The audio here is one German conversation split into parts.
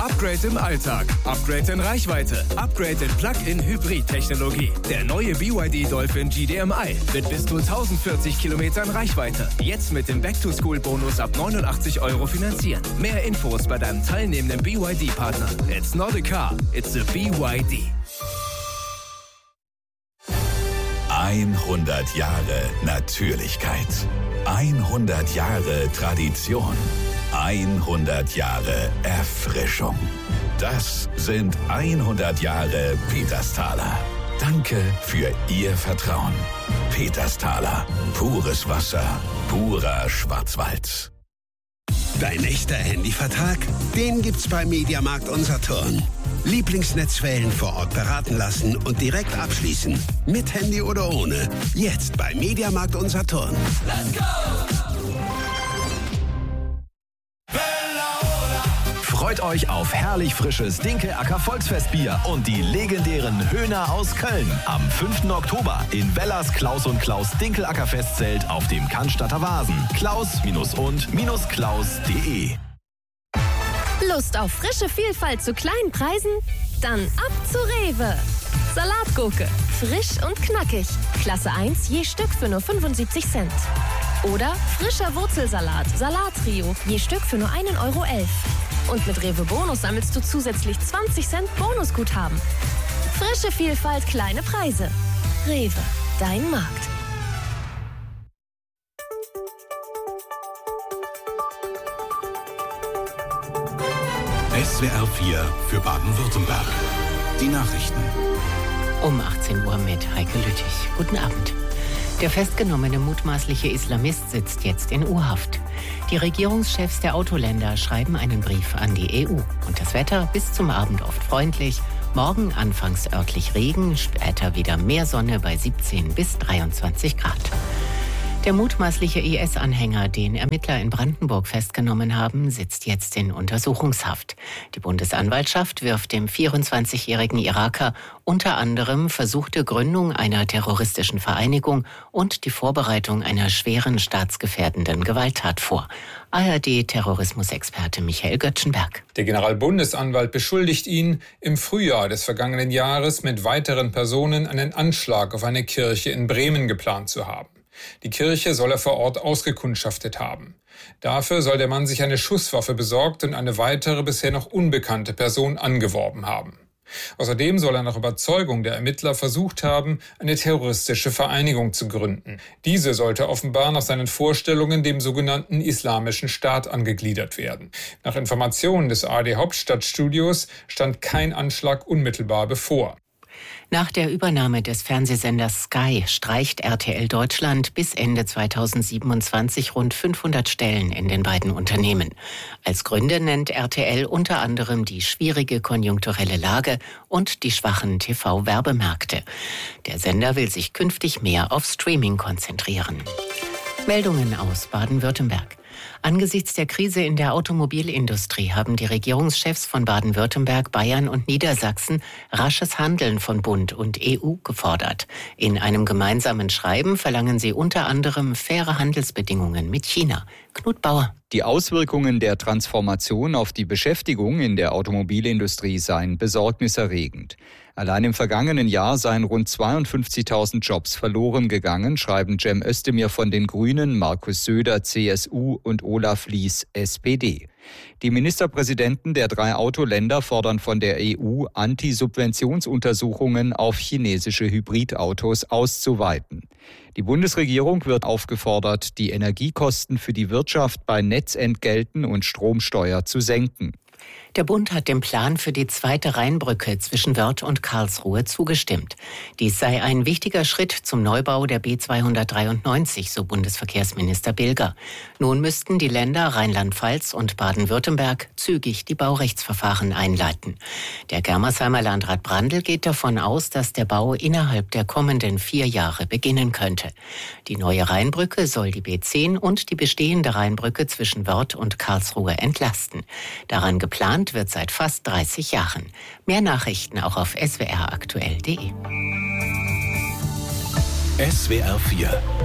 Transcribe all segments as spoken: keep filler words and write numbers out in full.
Upgrade im Alltag, Upgrade in Reichweite, Upgrade in Plug-in-Hybrid-Technologie. Der neue B Y D Dolphin G D M I mit bis zu tausendvierzig Kilometern Reichweite. Jetzt mit dem Back-to-School-Bonus ab neunundachtzig Euro finanzieren. Mehr Infos bei deinem teilnehmenden B Y D-Partner. It's not a car, it's a B Y D. hundert Jahre Natürlichkeit. hundert Jahre Tradition. hundert Jahre Erfrischung. Das sind hundert Jahre Petersthaler. Danke für Ihr Vertrauen. Petersthaler. Pures Wasser. Purer Schwarzwald. Dein echter Handyvertrag? Den gibt's bei Mediamarkt und Saturn. Lieblingsnetzwellen vor Ort beraten lassen und direkt abschließen. Mit Handy oder ohne. Jetzt bei Mediamarkt und Saturn. Let's go! Freut euch auf herrlich frisches Dinkel-Acker Volksfestbier und die legendären Höhner aus Köln am fünften Oktober in Wellers Klaus und Klaus Dinkel-Acker Festzelt auf dem Cannstatter Wasen. Klaus und Klaus punkt de. Lust auf frische Vielfalt zu kleinen Preisen? Dann ab zu Rewe. Salatgurke, frisch und knackig. Klasse eins je Stück für nur fünfundsiebzig Cent. Oder frischer Wurzelsalat, Salattrio, je Stück für nur ein Euro elf. Und mit Rewe Bonus sammelst du zusätzlich zwanzig Cent Bonusguthaben. Frische Vielfalt, kleine Preise. Rewe, dein Markt. S W R vier für Baden-Württemberg. Die Nachrichten. Um achtzehn Uhr mit Heike Lüttich. Guten Abend. Der festgenommene mutmaßliche Islamist sitzt jetzt in U-Haft. Die Regierungschefs der Autoländer schreiben einen Brief an die E U. Und das Wetter bis zum Abend oft freundlich. Morgen anfangs örtlich Regen, später wieder mehr Sonne bei siebzehn bis dreiundzwanzig Grad. Der mutmaßliche I S-Anhänger, den Ermittler in Brandenburg festgenommen haben, sitzt jetzt in Untersuchungshaft. Die Bundesanwaltschaft wirft dem vierundzwanzigjährigen Iraker unter anderem versuchte Gründung einer terroristischen Vereinigung und die Vorbereitung einer schweren staatsgefährdenden Gewalttat vor. A R D-Terrorismusexperte Michael Göttschenberg. Der Generalbundesanwalt beschuldigt ihn, im Frühjahr des vergangenen Jahres mit weiteren Personen einen Anschlag auf eine Kirche in Bremen geplant zu haben. Die Kirche soll er vor Ort ausgekundschaftet haben. Dafür soll der Mann sich eine Schusswaffe besorgt und eine weitere, bisher noch unbekannte Person angeworben haben. Außerdem soll er nach Überzeugung der Ermittler versucht haben, eine terroristische Vereinigung zu gründen. Diese sollte offenbar nach seinen Vorstellungen dem sogenannten Islamischen Staat angegliedert werden. Nach Informationen des A R D-Hauptstadtstudios stand kein Anschlag unmittelbar bevor. Nach der Übernahme des Fernsehsenders Sky streicht R T L Deutschland bis Ende zweitausendsiebenundzwanzig rund fünfhundert Stellen in den beiden Unternehmen. Als Gründe nennt R T L unter anderem die schwierige konjunkturelle Lage und die schwachen T V-Werbemärkte. Der Sender will sich künftig mehr auf Streaming konzentrieren. Meldungen aus Baden-Württemberg. Angesichts der Krise in der Automobilindustrie haben die Regierungschefs von Baden-Württemberg, Bayern und Niedersachsen rasches Handeln von Bund und E U gefordert. In einem gemeinsamen Schreiben verlangen sie unter anderem faire Handelsbedingungen mit China. Knut Bauer. Die Auswirkungen der Transformation auf die Beschäftigung in der Automobilindustrie seien besorgniserregend. Allein im vergangenen Jahr seien rund zweiundfünfzigtausend Jobs verloren gegangen, schreiben Cem Özdemir von den Grünen, Markus Söder, C S U und Olaf Lies, S P D. Die Ministerpräsidenten der drei Autoländer fordern von der E U, Anti-Subventionsuntersuchungen auf chinesische Hybridautos auszuweiten. Die Bundesregierung wird aufgefordert, die Energiekosten für die Wirtschaft bei Netzentgelten und Stromsteuer zu senken. Der Bund hat dem Plan für die zweite Rheinbrücke zwischen Wörth und Karlsruhe zugestimmt. Dies sei ein wichtiger Schritt zum Neubau der B zweihundertdreiundneunzig, so Bundesverkehrsminister Bilger. Nun müssten die Länder Rheinland-Pfalz und Baden-Württemberg zügig die Baurechtsverfahren einleiten. Der Germersheimer Landrat Brandl geht davon aus, dass der Bau innerhalb der kommenden vier Jahre beginnen könnte. Die neue Rheinbrücke soll die B zehn und die bestehende Rheinbrücke zwischen Wörth und Karlsruhe entlasten. Daran geplant wird seit fast dreißig Jahren. Mehr Nachrichten auch auf s w r aktuell punkt de. S W R vier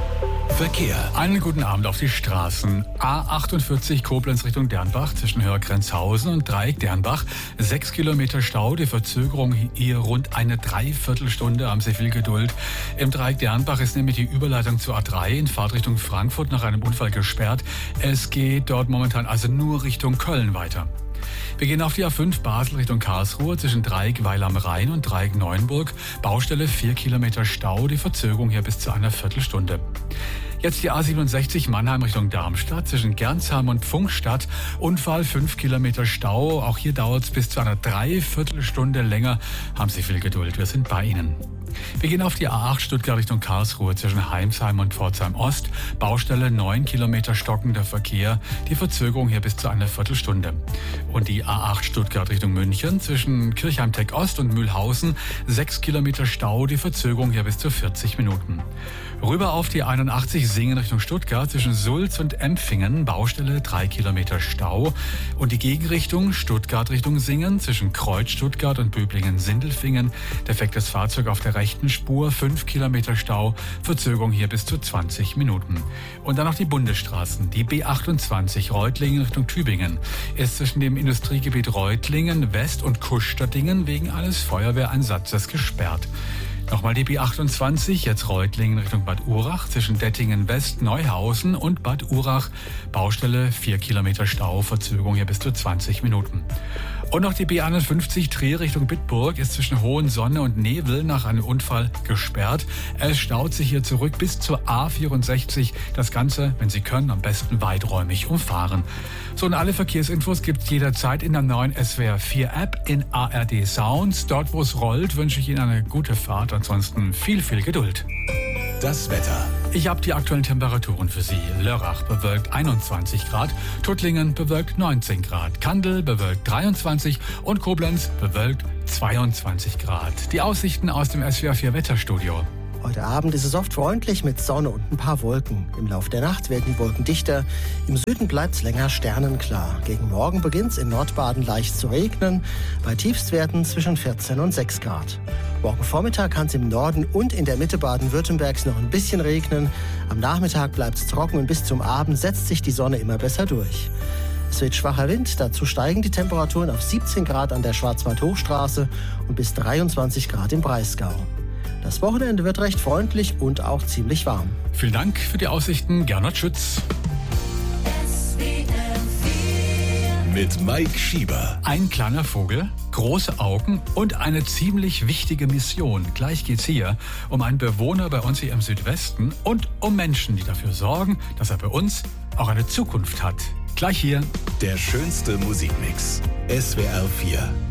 Verkehr. Einen guten Abend auf die Straßen. A achtundvierzig Koblenz Richtung Dernbach zwischen Hörgrenzhausen und Dreieck Dernbach. Sechs Kilometer Stau, die Verzögerung hier rund eine Dreiviertelstunde. Haben Sie viel Geduld. Im Dreieck Dernbach ist nämlich die Überleitung zur A drei in Fahrtrichtung Frankfurt nach einem Unfall gesperrt. Es geht dort momentan also nur Richtung Köln weiter. Wir gehen auf die A fünf Basel Richtung Karlsruhe zwischen Dreieck Weil am Rhein und Dreieck Neuenburg. Baustelle vier Kilometer Stau, die Verzögerung hier bis zu einer Viertelstunde. Jetzt die A siebenundsechzig Mannheim Richtung Darmstadt zwischen Gernsheim und Pfungstadt. Unfall fünf Kilometer Stau. Auch hier dauert es bis zu einer Dreiviertelstunde länger. Haben Sie viel Geduld, wir sind bei Ihnen. Wir gehen auf die A acht Stuttgart Richtung Karlsruhe zwischen Heimsheim und Pforzheim Ost. Baustelle neun Kilometer stockender Verkehr. Die Verzögerung hier bis zu einer Viertelstunde. Und die A acht Stuttgart Richtung München zwischen Kirchheim-Tech Ost und Mühlhausen. sechs Kilometer Stau. Die Verzögerung hier bis zu vierzig Minuten. Rüber auf die einundachtzig Singen Richtung Stuttgart zwischen Sulz und Empfingen. Baustelle drei Kilometer Stau. Und die Gegenrichtung Stuttgart Richtung Singen zwischen Kreuz Stuttgart und Böblingen-Sindelfingen. Defektes Fahrzeug auf der rechten Spur, fünf Kilometer Stau, Verzögerung hier bis zu zwanzig Minuten. Und dann noch die Bundesstraßen. Die B achtundzwanzig Reutlingen Richtung Tübingen ist zwischen dem Industriegebiet Reutlingen West und Kuschsterdingen wegen eines Feuerwehreinsatzes gesperrt. Nochmal die B achtundzwanzig, jetzt Reutlingen Richtung Bad Urach, zwischen Dettingen West, Neuhausen und Bad Urach. Baustelle vier Kilometer Stau, Verzögerung hier bis zu zwanzig Minuten. Und noch die B einundfünfzig Trier Richtung Bitburg ist zwischen Hohensonne und Nevel nach einem Unfall gesperrt. Es staut sich hier zurück bis zur A vierundsechzig. Das Ganze, wenn Sie können, am besten weiträumig umfahren. So, und alle Verkehrsinfos gibt es jederzeit in der neuen S W R vier App in A R D Sounds. Dort, wo es rollt, wünsche ich Ihnen eine gute Fahrt. Ansonsten viel, viel Geduld. Das Wetter. Ich habe die aktuellen Temperaturen für Sie. Lörrach bewölkt einundzwanzig Grad, Tuttlingen bewölkt neunzehn Grad, Kandel bewölkt dreiundzwanzig und Koblenz bewölkt zweiundzwanzig Grad. Die Aussichten aus dem S W R vier Wetterstudio. Heute Abend ist es oft freundlich mit Sonne und ein paar Wolken. Im Laufe der Nacht werden die Wolken dichter. Im Süden bleibt es länger sternenklar. Gegen Morgen beginnt es in Nordbaden leicht zu regnen. Bei Tiefstwerten zwischen vierzehn und sechs Grad. Morgen Vormittag kann es im Norden und in der Mitte Baden-Württembergs noch ein bisschen regnen. Am Nachmittag bleibt es trocken und bis zum Abend setzt sich die Sonne immer besser durch. Es wird schwacher Wind, dazu steigen die Temperaturen auf siebzehn Grad an der Schwarzwald-Hochstraße und bis dreiundzwanzig Grad im Breisgau. Das Wochenende wird recht freundlich und auch ziemlich warm. Vielen Dank für die Aussichten, Gernot Schütz. Mit Mike Schieber. Ein kleiner Vogel, große Augen und eine ziemlich wichtige Mission. Gleich geht's hier um einen Bewohner bei uns hier im Südwesten und um Menschen, die dafür sorgen, dass er bei uns auch eine Zukunft hat. Gleich hier. Der schönste Musikmix. S W R vier.